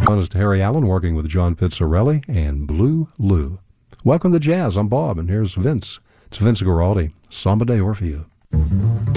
Honest Harry Allen working with John Pizzarelli and Blue Lou. Welcome to Jazz. I'm Bob, and here's Vince. It's Vince Guaraldi. Samba de Orfeo.